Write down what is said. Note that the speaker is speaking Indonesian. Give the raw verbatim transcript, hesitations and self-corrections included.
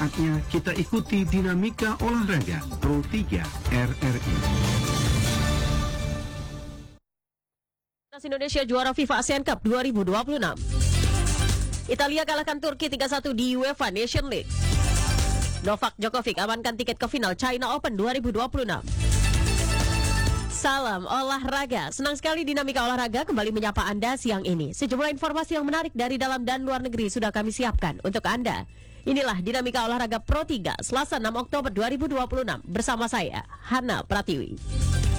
Saatnya kita ikuti dinamika olahraga Pro tiga R R I. Indonesia juara FIFA ASEAN Cup dua ribu dua puluh enam. Italia kalahkan Turki tiga satu di UEFA Nation League. Novak Djokovic amankan tiket ke final China Open dua ribu dua puluh enam. Salam olahraga. Senang sekali dinamika olahraga kembali menyapa Anda siang ini. Sejumlah informasi yang menarik dari dalam dan luar negeri sudah kami siapkan untuk Anda. Inilah dinamika olahraga Pro tiga Selasa enam Oktober dua ribu dua puluh enam bersama saya Hana Pratiwi.